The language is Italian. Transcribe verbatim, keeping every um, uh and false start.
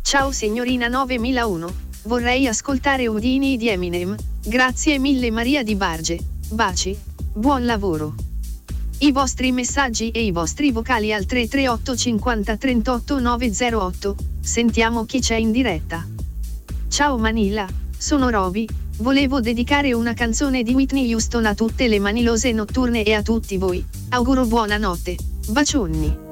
Ciao signorina novemilauno, vorrei ascoltare Houdini di Eminem, grazie mille Maria di Barge, baci, buon lavoro. I vostri messaggi e i vostri vocali al tre tre otto cinquanta trentotto novecentotto, sentiamo chi c'è in diretta. Ciao Manila, sono Roby, volevo dedicare una canzone di Whitney Houston a tutte le manilose notturne e a tutti voi, auguro buonanotte, bacioni.